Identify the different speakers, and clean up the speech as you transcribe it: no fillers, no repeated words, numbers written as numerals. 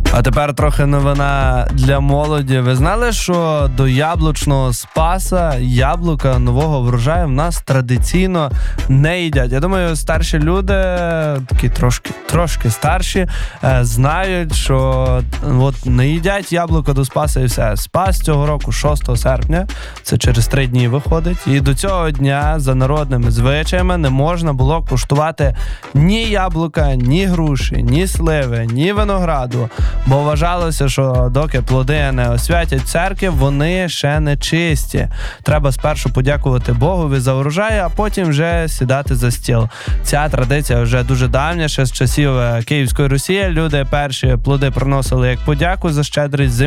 Speaker 1: А тепер трохи новина для молоді. Ви знали, що до яблучного спаса яблука нового врожаю в нас традиційно не їдять? Я думаю, старші люди, такі трошки старші, знають, що от не їдять яблука до спаса і все. Спас цього року 6 серпня, це через 3 дні виходить. І до цього дня за народними звичаями не можна було куштувати ні яблука, ні груші, ні сливи, ні винограду. Бо вважалося, що доки плоди не освятять церкви, вони ще не чисті. Треба спершу подякувати Богові за урожай, а потім вже сідати за стіл. Ця традиція вже дуже давня, ще з часів Київської Русі. Люди перші плоди приносили як подяку за щедрість землі.